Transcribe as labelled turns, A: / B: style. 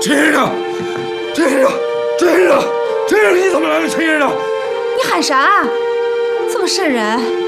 A: 陈先生，陈先生，陈先生，陈先生，你怎么来了？陈先生，
B: 你喊啥？这么瘆人！